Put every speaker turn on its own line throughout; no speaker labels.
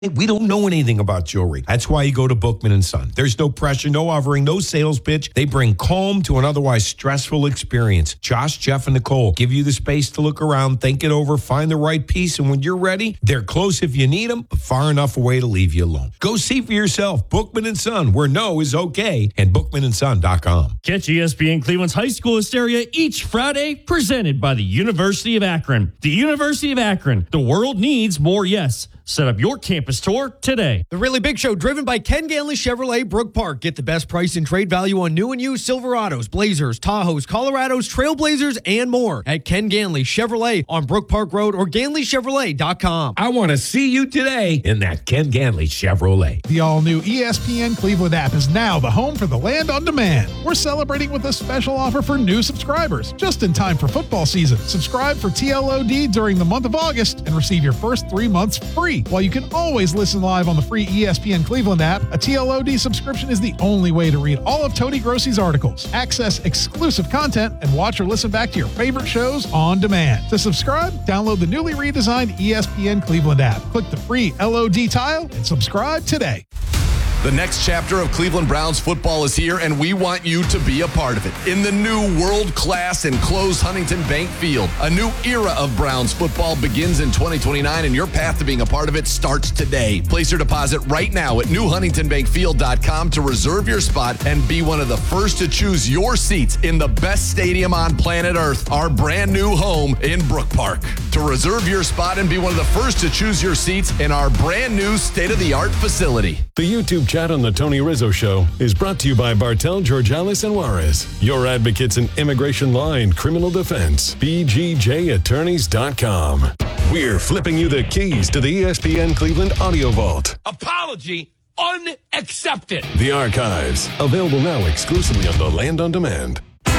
We don't know anything about jewelry. That's why you go to Bookman & Son. There's no pressure, no offering, no sales pitch. They bring calm to an otherwise stressful experience. Josh, Jeff, and Nicole give you the space to look around, think it over, find the right piece, and when you're ready, they're close if you need them, but far enough away to leave you alone. Go see for yourself. Bookman & Son, where no is okay, and bookmanandson.com.
Catch ESPN Cleveland's High School Hysteria each Friday, presented by the University of Akron. The University of Akron. The world needs more yes. Set up your campus tour today.
The Really Big Show, driven by Ken Ganley Chevrolet, Brook Park. Get the best price and trade value on new and used Silverados, Blazers, Tahoes, Colorados, Trailblazers, and more at Ken Ganley Chevrolet on Brook Park Road or GanleyChevrolet.com.
I want to see you today in that Ken Ganley Chevrolet.
The all-new ESPN Cleveland app is now the home for the Land on Demand. We're celebrating with a special offer for new subscribers, just in time for football season. Subscribe for TLOD during the month of August and receive your first 3 months free. While you can always listen live on the free ESPN Cleveland app, a TLOD subscription is the only way to read all of Tony Grossi's articles, access exclusive content, and watch or listen back to your favorite shows on demand. To subscribe, download the newly redesigned ESPN Cleveland app. Click the free LOD tile and subscribe today.
The next chapter of Cleveland Browns football is here, and we want you to be a part of it. In the new world-class enclosed Huntington Bank Field, a new era of Browns football begins in 2029, and your path to being a part of it starts today. Place your deposit right now at newhuntingtonbankfield.com to reserve your spot and be one of the first to choose your seats in the best stadium on planet Earth, our brand new home in Brook Park. To reserve your spot and be one of the first to choose your seats in our brand new state-of-the-art facility.
The YouTube chat on The Tony Rizzo Show is brought to you by Bartel, Georgalis, and Juarez, your advocates in immigration law and criminal defense. BGJattorneys.com. We're flipping you the keys to the ESPN Cleveland Audio Vault.
Apology unaccepted.
The archives, available now exclusively on the Land on Demand.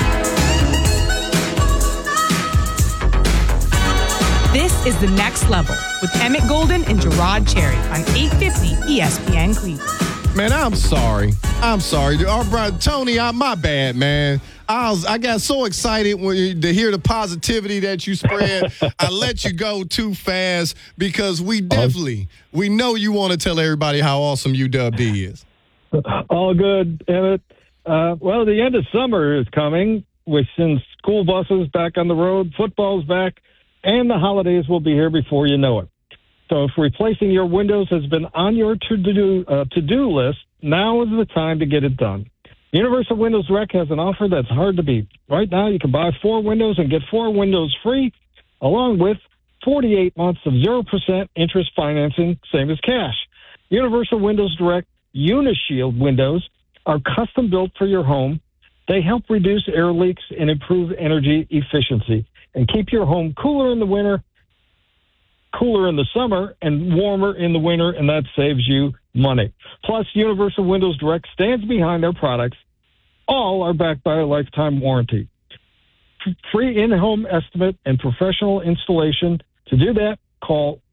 This is The Next Level with Emmett Golden and Gerard Cherry on 850 ESPN Cleveland.
Man, I'm sorry. Our brother Tony, my bad, man. I got so excited to hear the positivity that you spread. I let you go too fast because we know you want to tell everybody how awesome UW is.
All good, Emmett. Well, the end of summer is coming, which sends school buses back on the road, football's back, and the holidays will be here before you know it. So if replacing your windows has been on your to-do list, now is the time to get it done. Universal Windows Direct has an offer that's hard to beat. Right now, you can buy 4 windows and get 4 windows free, along with 48 months of 0% interest financing, same as cash. Universal Windows Direct Unishield windows are custom built for your home. They help reduce air leaks and improve energy efficiency and keep your home cooler in the winter, cooler in the summer, and warmer in the winter, and that saves you money. Plus, Universal Windows Direct stands behind their products. All are backed by a lifetime warranty. Free in-home estimate and professional installation. To do that, call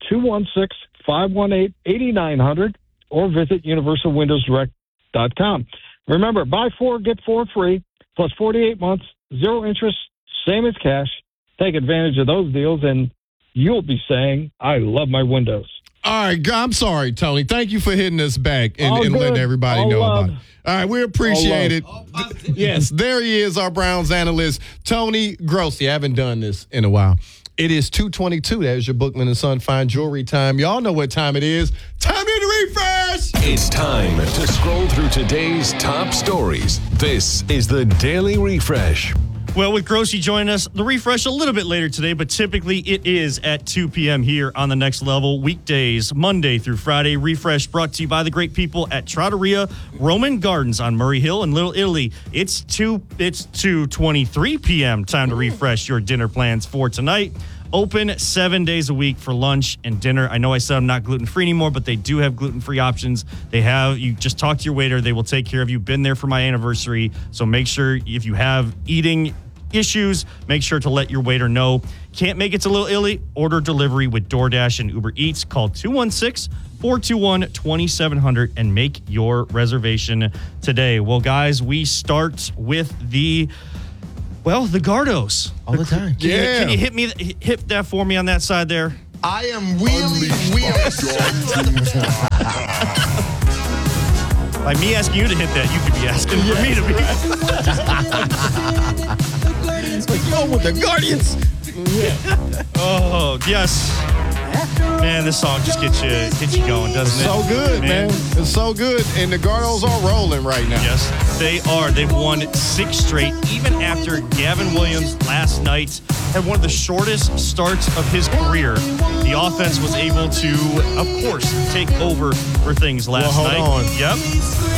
216-518-8900 or visit universalwindowsdirect.com. Remember, buy 4, get 4 free, plus 48 months, 0 interest, same as cash. Take advantage of those deals, and you'll be saying, I love my windows.
All right, I'm sorry, Tony. Thank you for hitting us back and letting everybody know about it. All right, we appreciate it. Yes, there he is, our Browns analyst, Tony Grossi. I haven't done this in a while. It is 2:22. That is your Bookman & Son Fine Jewelry time. Y'all know what time it is. Time to refresh.
It's time to scroll through today's top stories. This is the Daily Refresh.
Well, with Grossi joining us, the refresh a little bit later today, but typically it is at 2 p.m. here on The Next Level, weekdays, Monday through Friday. Refresh brought to you by the great people at Trattoria Roman Gardens on Murray Hill in Little Italy. It's 2:23 p.m. Time to refresh your dinner plans for tonight. Open 7 days a week for lunch and dinner. I know I said I'm not gluten-free anymore, but they do have gluten-free options. You just talk to your waiter. They will take care of you. Been there for my anniversary. So make sure if you have eating issues, make sure to let your waiter know. Can't make it to Little Italy? Order delivery with DoorDash and Uber Eats. Call 216-421-2700 and make your reservation today. Well, guys, we start with the Gardos.
All the time.
Can you hit that for me on that side there?
I am really.
By me asking you to hit that, you could be asking for me to be.
Go with the Guardians.
Oh, yes. Man, this song just gets you going, doesn't it?
So good, man. It's so good. And the Gardos are rolling right now.
Yes, they are. They've won 6 straight, even after Gavin Williams last night had one of the shortest starts of his career. The offense was able to, of course, take over for things last night.
Hold on.
Yep.